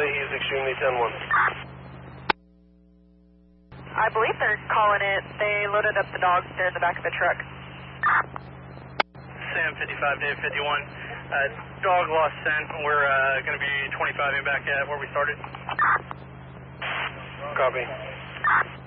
Charlie, he's extremely 10-1. I believe they're calling it. They loaded up the dogs there in the back of the truck. Sam 55, Dave 51. Dog lost scent. We're going to be 25 in back at where we started. Copy.